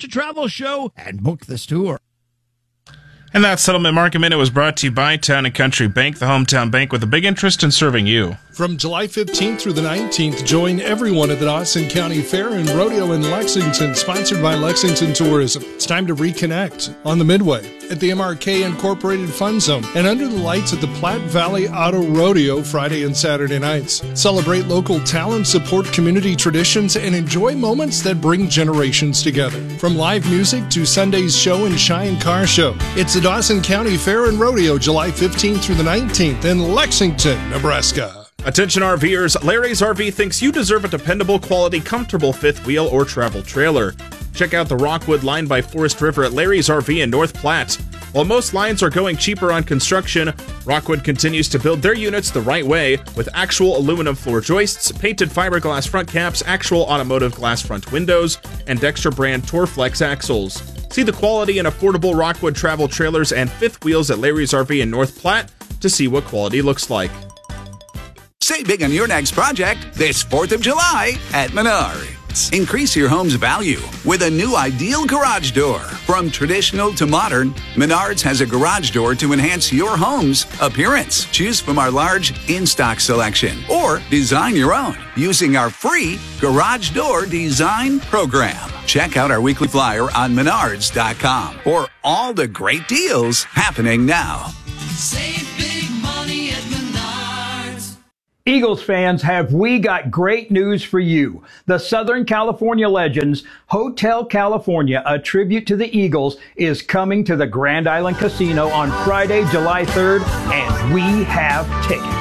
watch a travel show, and book this tour. And that Settlement Market Minute was brought to you by Town & Country Bank, the hometown bank with a big interest in serving you. From July 15th through the 19th, join everyone at the Dawson County Fair and Rodeo in Lexington, sponsored by Lexington Tourism. It's time to reconnect on the Midway, at the MRK Incorporated Fun Zone, and under the lights at the Platte Valley Auto Rodeo Friday and Saturday nights. Celebrate local talent, support community traditions, and enjoy moments that bring generations together. From live music to Sunday's show and shine car show, it's the Dawson County Fair and Rodeo, July 15th through the 19th in Lexington, Nebraska. Attention RVers, Larry's RV thinks you deserve a dependable, quality, comfortable fifth wheel or travel trailer. Check out the Rockwood line by Forest River at Larry's RV in North Platte. While most lines are going cheaper on construction, Rockwood continues to build their units the right way with actual aluminum floor joists, painted fiberglass front caps, actual automotive glass front windows, and Dexter brand Torflex axles. See the quality and affordable Rockwood travel trailers and fifth wheels at Larry's RV in North Platte to see what quality looks like. Save big on your next project this 4th of July at Menards. Increase your home's value with a new ideal garage door. From traditional to modern, Menards has a garage door to enhance your home's appearance. Choose from our large in-stock selection or design your own using our free Garage Door Design Program. Check out our weekly flyer on Menards.com for all the great deals happening now. Save big money at Menards. Eagles fans, have we got great news for you. The Southern California Legends, Hotel California, a tribute to the Eagles, is coming to the Grand Island Casino on Friday, July 3rd, and we have tickets.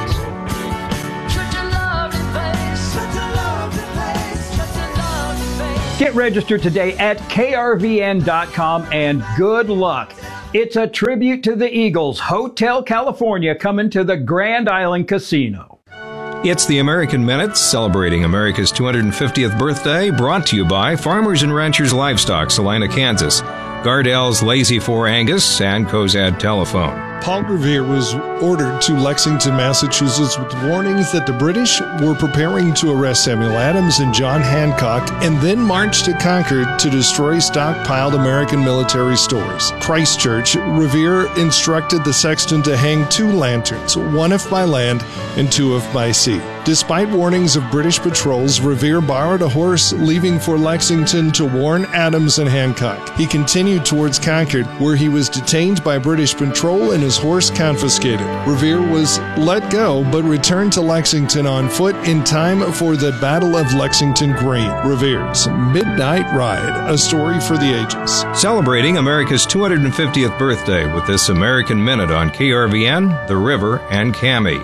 Get registered today at krvn.com and good luck. It's a tribute to the Eagles, Hotel California, coming to the Grand Island Casino. It's the American Minute, celebrating America's 250th birthday, brought to you by Farmers and Ranchers Livestock, Salina, Kansas, Gardell's Lazy 4 Angus, and Cozad Telephone. Paul Revere was ordered to Lexington, Massachusetts with warnings that the British were preparing to arrest Samuel Adams and John Hancock and then march to Concord to destroy stockpiled American military stores. Christchurch, Revere instructed the sexton to hang 2 lanterns, one if by land and 2 if by sea. Despite warnings of British patrols, Revere borrowed a horse leaving for Lexington to warn Adams and Hancock. He continued towards Concord, where he was detained by British patrol and his horse confiscated. Revere was let go, but returned to Lexington on foot in time for the Battle of Lexington Green. Revere's Midnight Ride, a story for the ages. Celebrating America's 250th birthday with this American Minute on KRVN, The River, and KAMI.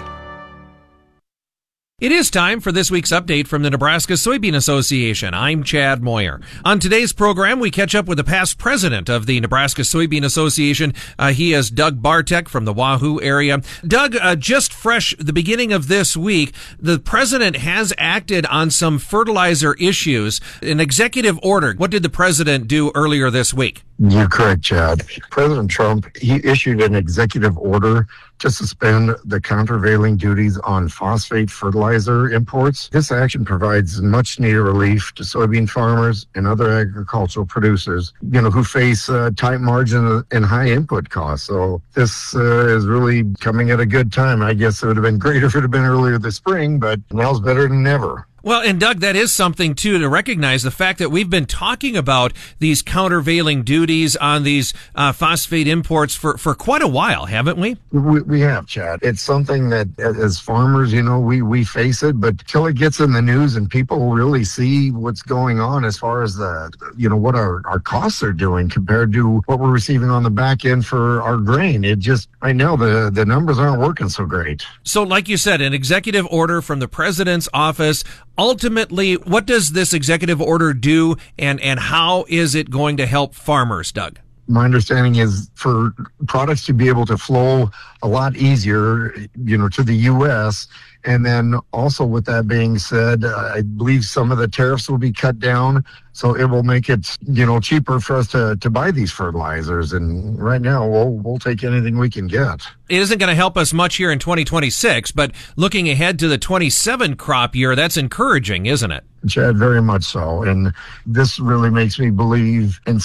It is time for this week's update from the Nebraska Soybean Association. I'm Chad Moyer. On today's program, we catch up with the past president of the Nebraska Soybean Association. He is Doug Bartek from the Wahoo area. Doug, just fresh the beginning of this week, the president has acted on some fertilizer issues. An executive order. What did the president do earlier this week? You're correct, Chad. President Trump, he issued an executive order to suspend the countervailing duties on phosphate fertilizer imports. This action provides much needed relief to soybean farmers and other agricultural producers, who face tight margins and high input costs. So this is really coming at a good time. I guess it would have been greater if it had been earlier this spring, but now's better than never. Well, and Doug, that is something, too, to recognize the fact that we've been talking about these countervailing duties on these phosphate imports for quite a while, haven't we? We have, Chad. It's something that as farmers, we face it, but till it gets in the news and people really see what's going on as far as what our costs are doing compared to what we're receiving on the back end for our grain. Right now, the numbers aren't working so great. So like you said, an executive order from the president's office. Ultimately, what does this executive order do, and how is it going to help farmers, Doug? My understanding is for products to be able to flow a lot easier, to the U.S., and then also with that being said, I believe some of the tariffs will be cut down, so it will make it, cheaper for us to buy these fertilizers. And right now, we'll take anything we can get. It isn't going to help us much here in 2026, but looking ahead to the 27 crop year, that's encouraging, isn't it? Chad, very much so. And this really makes me believe in